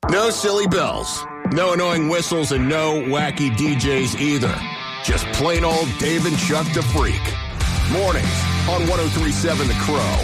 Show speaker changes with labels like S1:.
S1: No silly bells, no annoying whistles, and no wacky DJs either. Just plain old Dave and Chuck the Freak. Mornings on 103.7 The Crow.